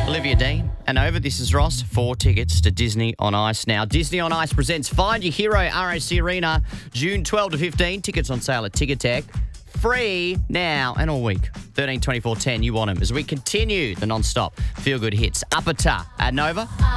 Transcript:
Olivia Dean and over. This is Ross. 4 tickets to Disney on Ice now. Disney on Ice presents Find Your Hero, RAC Arena, June 12 to 15. Tickets on sale at Ticketek. Free now and all week. 13 24 10. You want them as we continue the non-stop feel-good hits. Upper Ta at Nova.